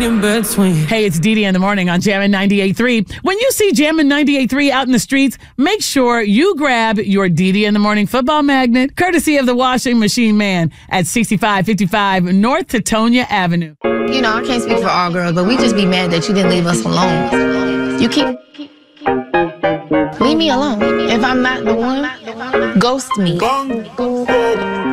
in between. Hey, it's Dee Dee in the morning on Jammin' 98.3. When you see Jammin' 98.3 out in the streets, make sure you grab your Dee Dee in the morning football magnet, courtesy of the Washing Machine Man at 6555 North Tetonia Avenue. You know, I can't speak for all girls, but we just be mad that you didn't leave us alone. You leave me alone. If I'm not the one, ghost me.